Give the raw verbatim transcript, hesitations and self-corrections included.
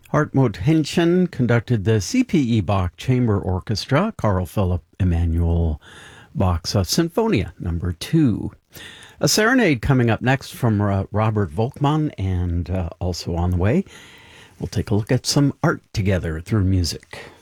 Hartmut Henschen conducted the C P E Bach Chamber Orchestra, Carl Philipp Emanuel Bach's uh, Sinfonia number two. A serenade coming up next from uh, Robert Volkmann, and uh, also on the way, we'll take a look at some art together through music.